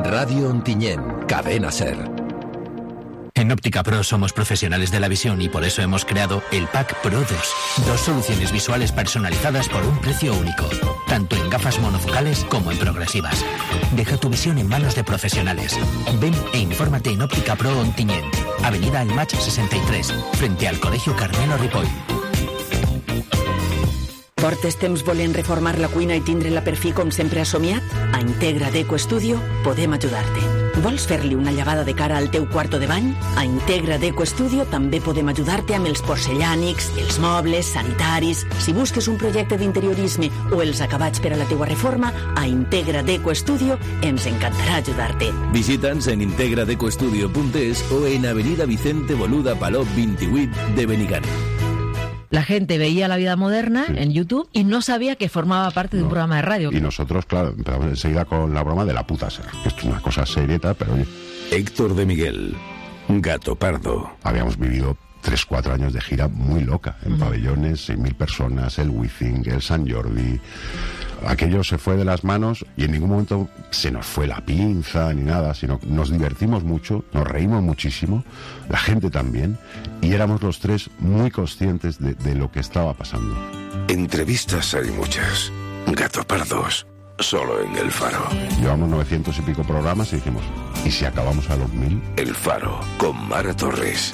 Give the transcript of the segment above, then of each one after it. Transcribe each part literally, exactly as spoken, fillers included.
Radio Ontinyent, Cadena SER. En Óptica Pro somos profesionales de la visión y por eso hemos creado el Pack Pro dos. Dos soluciones visuales personalizadas por un precio único, tanto en gafas monofocales como en progresivas. Deja tu visión en manos de profesionales. Ven e infórmate en Óptica Pro Ontinyent, Avenida El Match sesenta y tres, frente al Colegio Carmelo Ripoll. Portes temps volent reformar la cuina i tindre-la per fi com sempre has somiat? A Integra Deco Studio podem ajudar-te. Vols fer-li una llevada de cara al teu quarto de bany? A Integra Deco Studio també podem ajudar-te amb els porcellànics, els mobles, sanitaris... Si busques un projecte d'interiorisme o els acabats per a la teua reforma, a Integra Deco Studio ens encantarà ajudar-te. Visita'ns en integra deco studio punto es o en Avenida Vicente Boluda Palop veintivuit de Benigànim. La gente veía La Vida Moderna sí. en YouTube y no sabía que formaba parte no. de un programa de radio. Y nosotros, claro, empezamos enseguida con la broma de la puta SER. Esto es una cosa serieta, pero oye... Héctor de Miguel, Gato Pardo. Habíamos vivido tres, cuatro años de gira muy loca, en uh-huh. pabellones, seis mil personas, el Wizzing, el San Jordi... Aquello se fue de las manos y en ningún momento se nos fue la pinza ni nada, sino nos divertimos mucho, nos reímos muchísimo, la gente también, y éramos los tres muy conscientes de, de lo que estaba pasando. Entrevistas hay muchas, Gato Pardos, solo en El Faro. Llevamos novecientos y pico programas y dijimos, ¿y si acabamos a los mil? El Faro, con Mara Torres.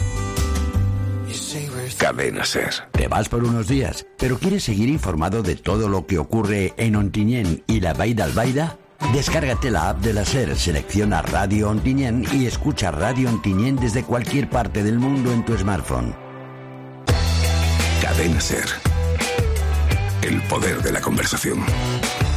Cadena SER. Te vas por unos días, pero ¿quieres seguir informado de todo lo que ocurre en Ontinyent y la Vall d'Albaida? Descárgate la app de la SER, selecciona Radio Ontinyent y escucha Radio Ontinyent desde cualquier parte del mundo en tu smartphone. Cadena SER. El poder de la conversación.